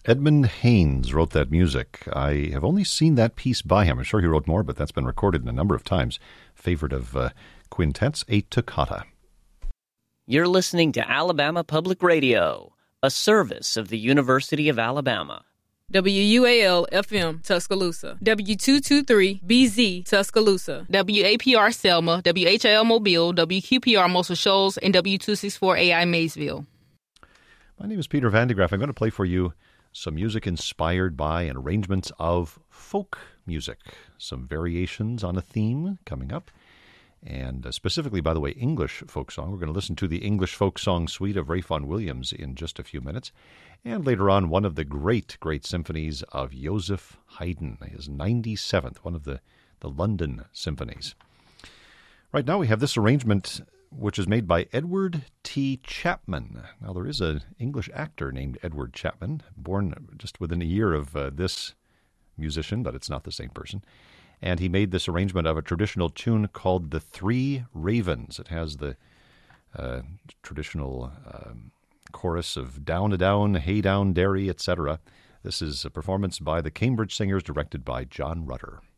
Edmund Haynes wrote that music. I have only seen that piece by him. I'm sure he wrote more, but that's been recorded a number of times. Favorite of quintets, a toccata. You're listening to Alabama Public Radio, a service of the University of Alabama. WUAL-FM, Tuscaloosa. W223-BZ, Tuscaloosa. WAPR Selma, WHIL Mobile, WQPR Muscle Shoals, and W264AI Maysville. My name is Peter Van de Graaff. I'm going to play for you some music inspired by and arrangements of folk music. Some variations on a theme coming up. And specifically, by the way, English folk song. We're going to listen to the English folk song suite of Ralph Vaughan Williams in just a few minutes. And later on, one of the great symphonies of Joseph Haydn, his 97th, one of the London symphonies. Right now we have this arrangement which is made by Edward T. Chapman. Now there is an English actor named Edward Chapman, born just within a year of this musician, but it's not the same person. And he made this arrangement of a traditional tune called The Three Ravens. It has the traditional chorus of down a down, hey down, dairy, etc. This is a performance by the Cambridge Singers directed by John Rutter.